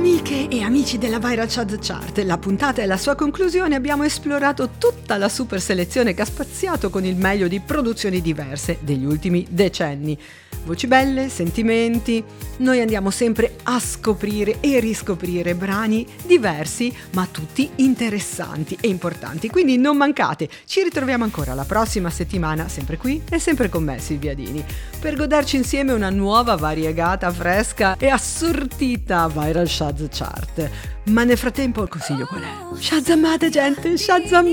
Amiche e amici della Viral Chart Chart, la puntata è la sua conclusione. Abbiamo esplorato tutta la super selezione che ha spaziato con il meglio di produzioni diverse degli ultimi decenni. Voci belle, sentimenti, noi andiamo sempre a scoprire e riscoprire brani diversi ma tutti interessanti e importanti, quindi non mancate, ci ritroviamo ancora la prossima settimana, sempre qui e sempre con me Silvia Dini, per goderci insieme una nuova variegata, fresca e assortita Viral Chart Chart. Ma nel frattempo il consiglio qual è? Shazammate gente, shazammate!